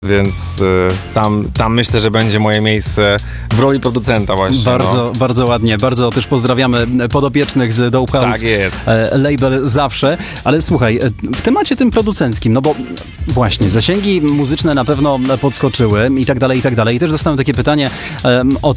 więc tam myślę, że będzie moje miejsce w roli producenta właśnie. Bardzo ładnie, bardzo też pozdrawiamy podopiecznych z Dope House. Tak jest. Label zawsze, ale słuchaj, w temacie tym producenckim, no bo właśnie, zasięgi muzyczne na pewno podskoczyły i tak dalej, i tak dalej. I też dostałem takie pytanie od